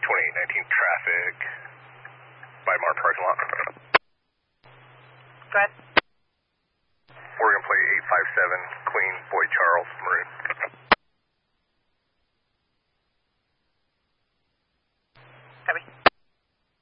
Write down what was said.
2819 traffic by Mart parking lot. Go ahead. Oregon plate 857, Queen, Boy Charles, Maroon.